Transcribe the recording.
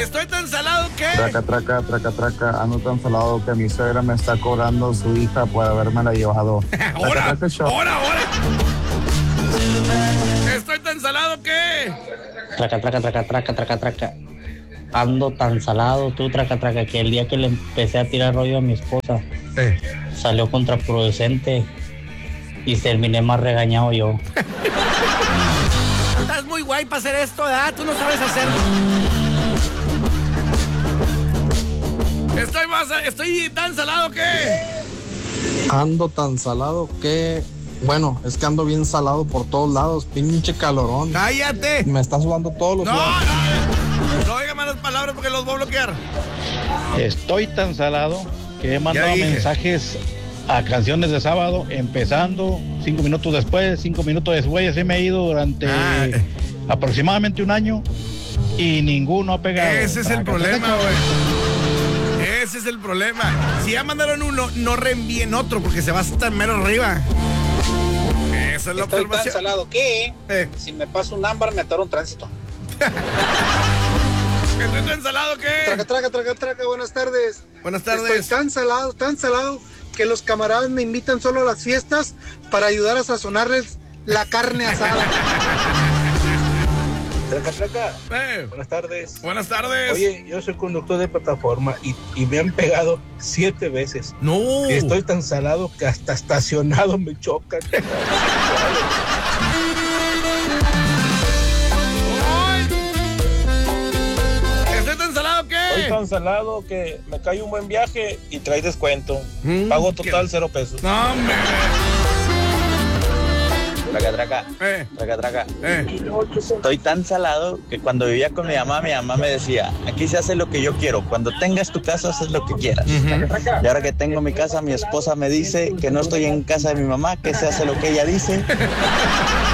Estoy tan salado que... Traca, ando tan salado que mi suegra me está cobrando su hija por habérmela llevado. ¡Ahora! Estoy tan salado que... Traca. Ando tan salado, tú, traca, que el día que le empecé a tirar rollo a mi esposa, salió contraproducente y terminé más regañado yo. Estás muy guay para hacer esto, ¿verdad? Tú no sabes hacerlo. Estoy tan salado que... Ando tan salado que... Bueno, es que ando bien salado por todos lados, pinche calorón. ¡Cállate! Me está sudando todos los lados. No oiga malas palabras porque los voy a bloquear. Estoy tan salado que he mandado mensajes a canciones de sábado, empezando 5 minutos después, 5 minutos después, así me he ido durante aproximadamente un año y ninguno ha pegado. Ese es el problema, güey. Ese es el problema. Si ya mandaron uno, no reenvíen otro porque se va a estar mero arriba. Esa es la Estoy observación. tan salado que si me paso un ámbar me atoro un tránsito. Estoy tan salado que... Traca, buenas tardes. Buenas tardes. Estoy tan salado que los camaradas me invitan solo a las fiestas para ayudar a sazonarles la carne asada. Traca. Buenas tardes. Buenas tardes. Oye, yo soy conductor de plataforma y me han pegado 7 veces. No. Estoy tan salado que hasta estacionado me chocan. Estoy tan salado que... Estoy tan salado que me cae un buen viaje y trae descuento. Pago total 0 pesos. No, hombre. Traca. Estoy tan salado que cuando vivía con mi mamá me decía, aquí se hace lo que yo quiero, cuando tengas tu casa haces lo que quieras. Y ahora que tengo mi casa, mi esposa me dice que no estoy en casa de mi mamá, que se hace lo que ella dice.